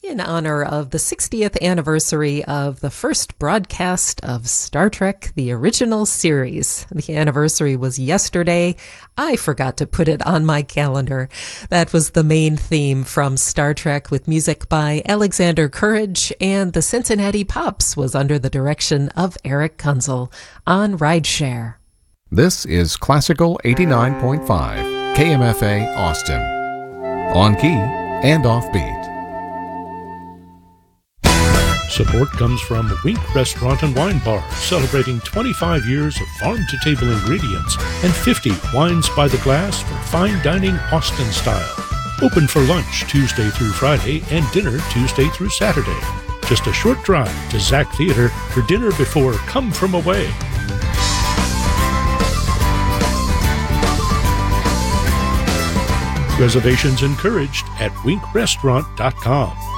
in honor of the 60th anniversary of the first broadcast of Star Trek, the original series. The anniversary was yesterday. I forgot to put it on my calendar. That was the main theme from Star Trek, with music by Alexander Courage, and the Cincinnati Pops was under the direction of Eric Kunzel on Rideshare. This is Classical 89.5, KMFA Austin. On key and offbeat. Support comes from Wink Restaurant and Wine Bar, celebrating 25 years of farm-to-table ingredients and 50 wines by the glass for fine dining Austin style. Open for lunch Tuesday through Friday and dinner Tuesday through Saturday. Just a short drive to Zach Theater for dinner before Come From Away. Reservations encouraged at winkrestaurant.com.